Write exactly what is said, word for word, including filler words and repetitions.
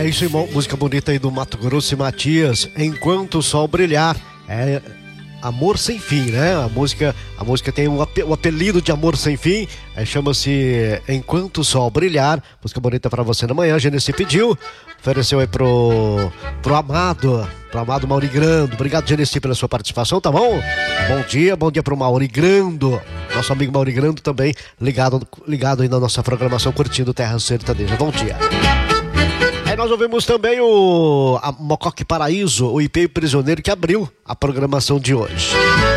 É isso aí, música bonita aí do Mato Grosso e Matias, Enquanto o Sol Brilhar. É Amor Sem Fim, né? A música, a música tem o, ap o apelido de Amor Sem Fim, é, chama-se Enquanto o Sol Brilhar. Música bonita pra você na manhã, a Genesi pediu, ofereceu aí pro, pro amado, pro amado Mauri Grando. Obrigado, Genesi, pela sua participação, tá bom? Bom dia, bom dia pro Mauri Grando, nosso amigo Mauri Grando também, ligado, ligado aí na nossa programação, curtindo Terra Sertaneja. Bom dia. Aí nós ouvimos também o a Mocoque Paraíso, o I P Prisioneiro, que abriu a programação de hoje.